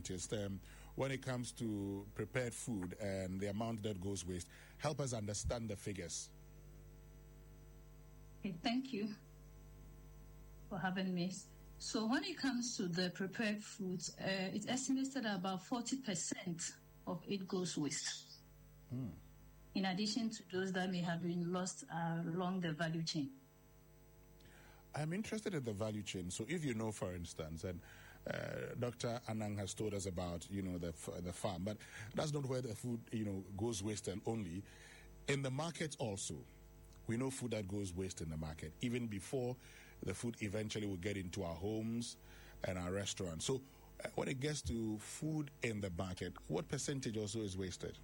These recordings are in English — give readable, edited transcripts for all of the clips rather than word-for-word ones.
scientist when it comes to prepared food and the amount that goes waste. Help us understand the figures. Okay, thank you for having me. So when it comes to the prepared foods, it's estimated that about 40% of it goes waste. In addition to those that may have been lost along the value chain. I'm interested in the value chain. So if you know, for instance, and Dr. Anang has told us about, the farm, but that's not where the food, goes wasted only. In the market also, we know food that goes waste in the market, even before the food eventually will get into our homes and our restaurants. So when it gets to food in the market, what percentage also is wasted?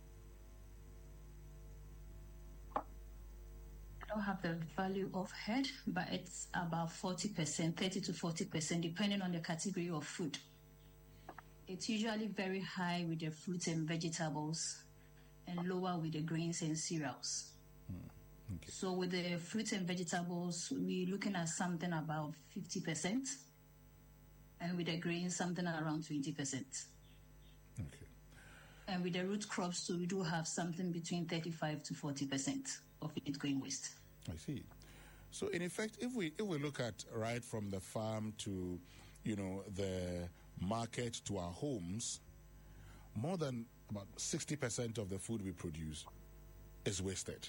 I don't have the value of head, but it's about 40%, 30 to 40%, depending on the category of food. It's usually very high with the fruits and vegetables and lower with the grains and cereals. Okay. So with the fruits and vegetables, we're looking at something about 50%, and with the grains, something around 20%. Okay. And with the root crops, so we do have something between 35 to 40% of it going waste. I see. So in effect, if we look at right from the farm to, the market to our homes, more than about 60% of the food we produce is wasted.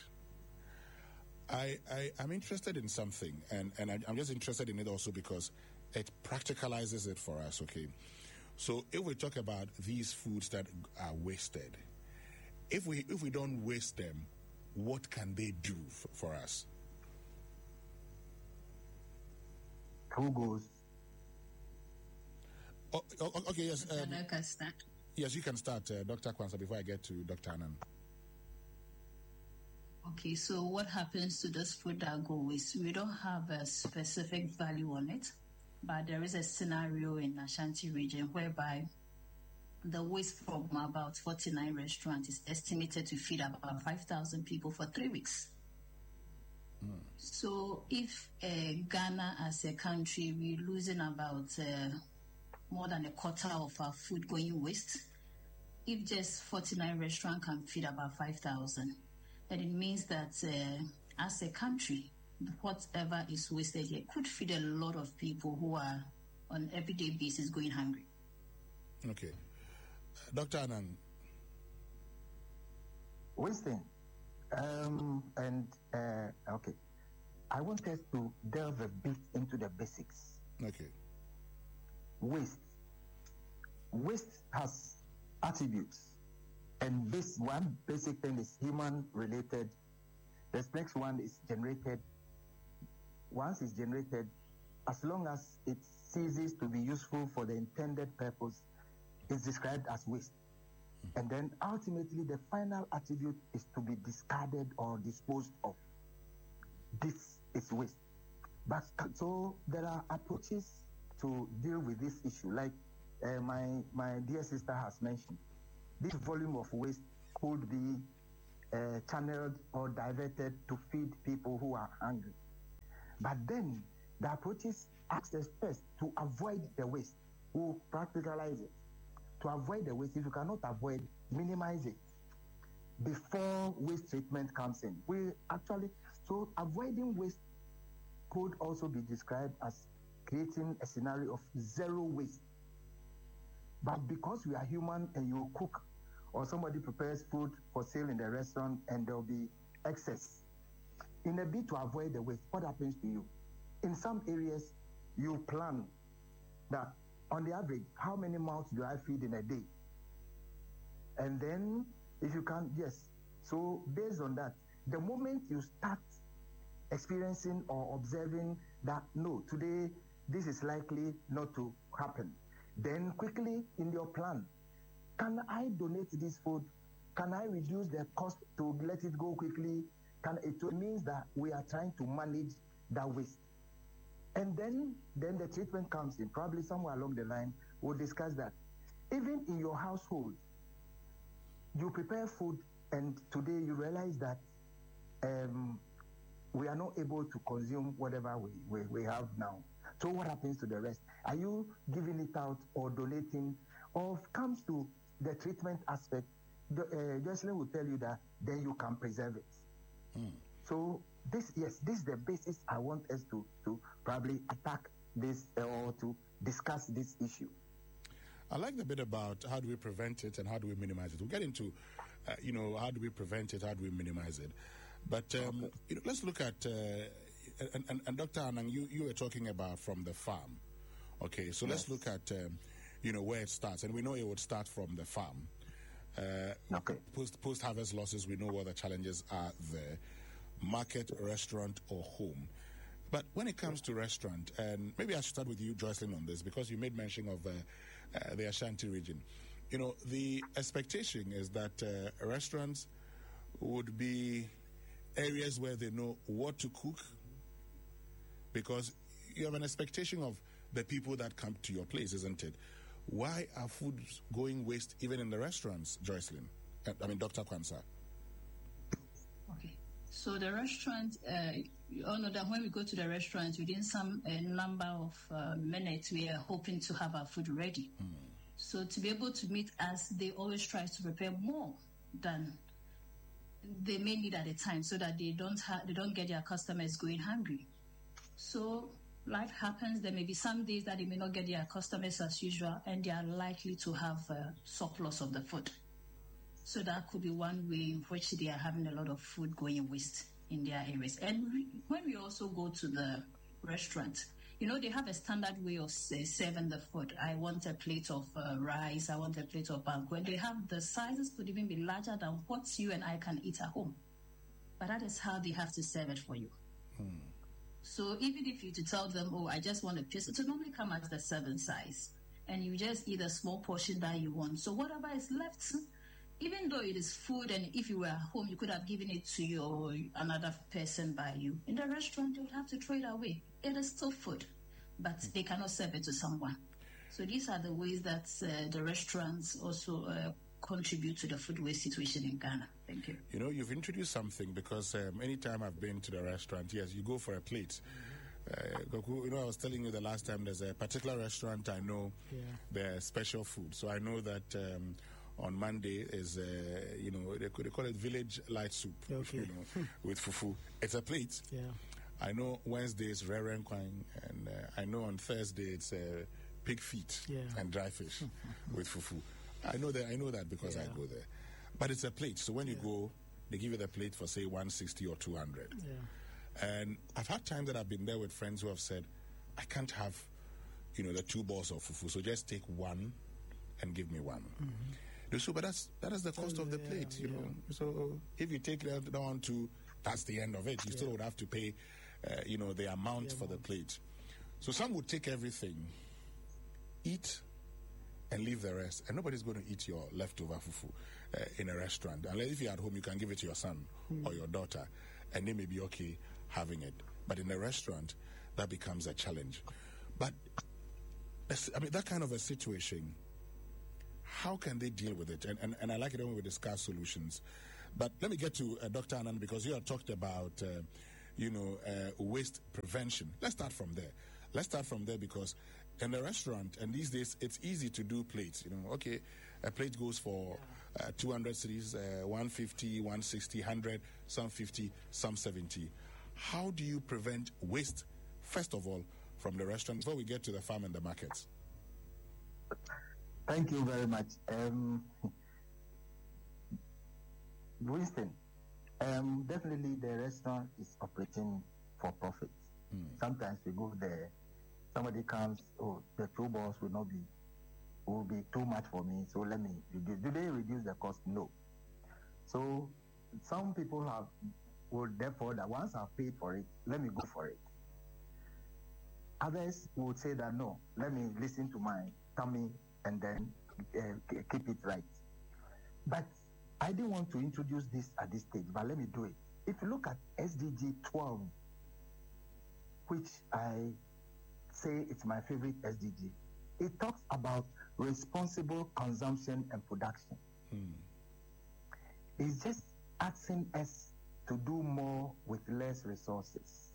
I'm interested in something, and I'm just interested in it also because it practicalizes it for us, okay? So if we talk about these foods that are wasted, if we don't waste them, what can they do for us? Who goes? Okay, yes. I can start. Yes, you can start, Dr. Kwanzaa, before I get to Dr. Anand. Okay, so what happens to this food that go waste? We don't have a specific value on it, but there is a scenario in Ashanti region whereby the waste from about 49 restaurants is estimated to feed about 5,000 people for 3 weeks. So if Ghana as a country, we're losing about more than a quarter of our food going waste, if just 49 restaurants can feed about 5,000, then it means that as a country, whatever is wasted here could feed a lot of people who are on everyday basis going hungry. Okay. Dr. Anand. Wasting. Okay. I want us to delve a bit into the basics. Okay. Waste. Waste has attributes. And this one basic thing is human related. This next one is generated. Once it's generated, as long as it ceases to be useful for the intended purpose, it's described as waste. And then ultimately the final attribute is to be discarded or disposed of. This is waste. But so there are approaches to deal with this issue, like my dear sister has mentioned. This volume of waste could be channeled or diverted to feed people who are hungry. But then the approaches ask us first to avoid the waste. We'll practicalize it. To avoid the waste, if you cannot avoid, minimize it before waste treatment comes in. So avoiding waste could also be described as creating a scenario of zero waste. But because we are human and you cook or somebody prepares food for sale in the restaurant and there will be excess, in a bid to avoid the waste, what happens to you? In some areas, you plan that on the average, how many mouths do I feed in a day? And then if you can, yes. So based on that, the moment you start experiencing or observing that, no, today this is likely not to happen, then quickly in your plan, can I donate this food? Can I reduce the cost to let it go quickly? It means that we are trying to manage that waste. And then the treatment comes in. Probably somewhere along the line, we'll discuss that. Even in your household, you prepare food and today you realize that we are not able to consume whatever we have now. So what happens to the rest? Are you giving it out or donating or comes to the treatment aspect, Jocelyn will tell you that then you can preserve it. So this is the basis I want us to probably attack this or to discuss this issue. I like the bit about how do we prevent it and how do we minimize it. We'll get into, how do we prevent it, how do we minimize it. But let's look at, and Dr. Anang, you were talking about from the farm. Okay, so let's look at, where it starts. And we know it would start from the farm. Post-harvest losses, we know what the challenges are there. Market, restaurant, or home. But when it comes to restaurant, and maybe I should start with you, Jocelyn, on this, because you made mention of the Ashanti region. The expectation is that restaurants would be areas where they know what to cook, because you have an expectation of the people that come to your place, isn't it? Why are foods going waste even in the restaurants, Jocelyn? Dr. Quansah. Okay. So the restaurant, you all know that when we go to the restaurant, within some number of minutes, we are hoping to have our food ready. So to be able to meet us, they always try to prepare more than they may need at a time, so that they don't get their customers going hungry. So life happens. There may be some days that they may not get their customers as usual, and they are likely to have a surplus of the food. So that could be one way in which they are having a lot of food going waste in their areas. And when we also go to the restaurant, they have a standard way of serving the food. I want a plate of rice. I want a plate of banku. And they have the sizes could even be larger than what you and I can eat at home. But that is how they have to serve it for you. So even if you to tell them, I just want a piece, it will normally come at the 7 size. And you just eat a small portion that you want. So whatever is left, even though it is food, and if you were at home, you could have given it to another person by you. In the restaurant, they would have to throw it away. It is still food, but they cannot serve it to someone. So these are the ways that the restaurants also contribute to the food waste situation in Ghana. Thank you. You've introduced something, because anytime I've been to the restaurant, yes, you go for a plate. I was telling you the last time, there's a particular restaurant I know, their special food. So I know that on Monday is, they call it village light soup, with fufu. It's a plate. Yeah. I know Wednesday is rere nkwang, and I know on Thursday it's pig feet and dry fish with fufu. I know that because I go there. But it's a plate. So when you go, they give you the plate for, say, 160 or 200. Yeah. And I've had times that I've been there with friends who have said, I can't have, the 2 balls of fufu, so just take one and give me one. So, but that is the cost of the plate, So if you take that down to, that's the end of it. You still would have to pay, the amount for the plate. So some would take everything, eat, and leave the rest. And nobody's going to eat your leftover fufu in a restaurant. Unless if you're at home, you can give it to your son or your daughter, and they may be okay having it. But in a restaurant, that becomes a challenge. But, that kind of a situation, how can they deal with it? And I like it when we discuss solutions. But let me get to Dr. Anand, because you have talked about, waste prevention. Let's start from there. Because in the restaurant, and these days, it's easy to do plates. A plate goes for 200 cedis, 150, 160, 100, some 50, some 70. How do you prevent waste, first of all, from the restaurant before we get to the farm and the markets? Thank you very much. Winston, definitely the restaurant is operating for profit. Sometimes we go there, somebody comes, the 2 balls will be too much for me, so let me reduce. Do they reduce the cost? No. So some people would therefore that once I've paid for it, let me go for it. Others would say that no, let me listen to my tummy and then keep it right. But I didn't want to introduce this at this stage, but let me do it. If you look at SDG 12, which I say it's my favorite SDG, it talks about responsible consumption and production. It's just asking us to do more with less resources.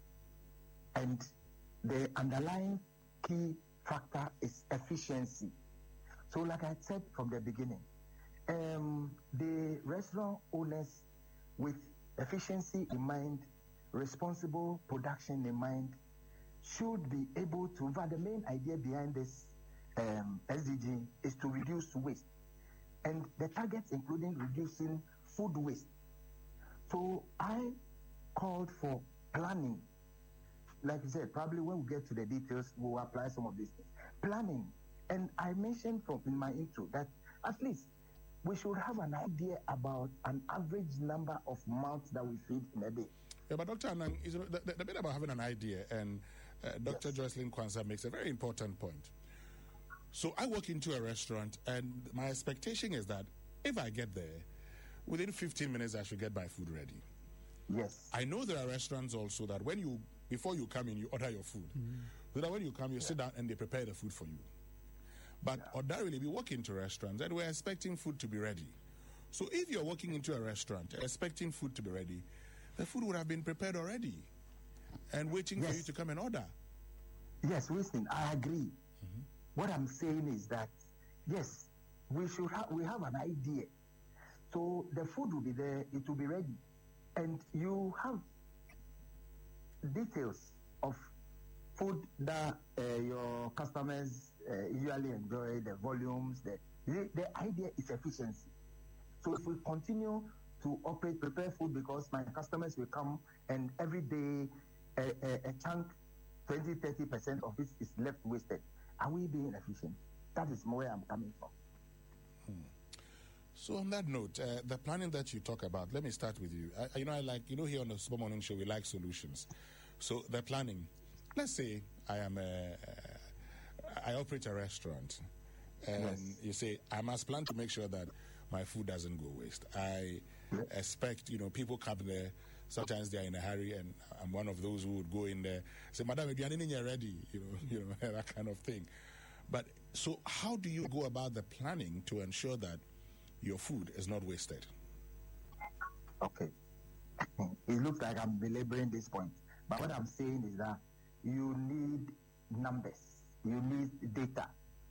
And the underlying key factor is efficiency. So like I said from the beginning, the restaurant owners with efficiency in mind, responsible production in mind, should be able to, the main idea behind this SDG is to reduce waste. And the targets including reducing food waste. So I called for planning. Like you said, probably when we get to the details, we'll apply some of these things. Planning. And I mentioned in my intro that at least we should have an idea about an average number of mouths that we feed in a day. Yeah, but Dr. Anang, the bit about having an idea, and Dr. Yes. Joycelyn Kwanzaa makes a very important point. So I walk into a restaurant, and my expectation is that if I get there, within 15 minutes, I should get my food ready. Yes. I know there are restaurants also that before you come in, you order your food. So that when you come, you sit down and they prepare the food for you. But ordinarily, we walk into restaurants and we're expecting food to be ready. So if you're walking into a restaurant expecting food to be ready, the food would have been prepared already and waiting for you to come and order. Yes, listen, I agree. What I'm saying is that, yes, we have an idea. So the food will be there, it will be ready. And you have details of food that your customers usually enjoy, the volumes. The idea is efficiency. So if we continue to prepare food because my customers will come and every day a chunk, 20-30% of it is left wasted, are we being efficient? That is where I'm coming from. So on that note, the planning that you talk about, let me start with you. Here on the Super Morning Show, we like solutions. So the planning, let's say I operate a restaurant, and you say, I must plan to make sure that my food doesn't go waste. I expect, people come there, sometimes they're in a hurry, and I'm one of those who would go in there, say, Madam, if you're ready, that kind of thing. But so how do you go about the planning to ensure that your food is not wasted? Okay. It looks like I'm belaboring this point. But what I'm saying is that you need numbers. You need data.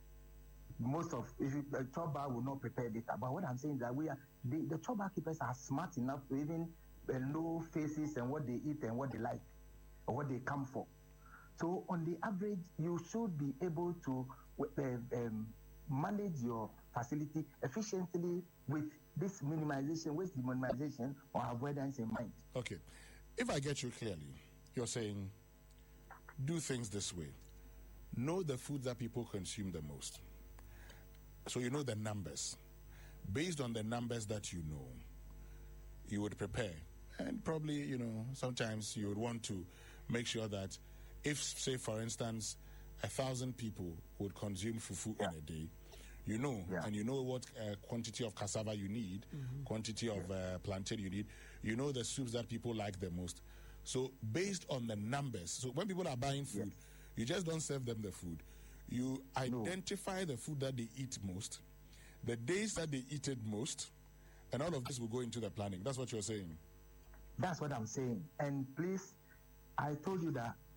The chop bar will not prepare data. But what I'm saying is that the chop bar keepers are smart enough to even know faces and what they eat and what they like or what they come for. So on the average, you should be able to manage your facility efficiently with this waste minimization or avoidance in mind. Okay. If I get you clearly, you're saying do things this way. Know the food that people consume the most. So you know the numbers. Based on the numbers that you know, you would prepare. And probably, sometimes you would want to make sure that if, say, for instance, 1,000 people would consume fufu in a day, and you know what quantity of cassava you need, quantity of plantain you need, you know the soups that people like the most. So based on the numbers, so when people are buying food, you just don't serve them the food. You identify the food that they eat most, the days that they eat it most, and all of this will go into the planning. That's what you're saying. That's what I'm saying. And please, I told you that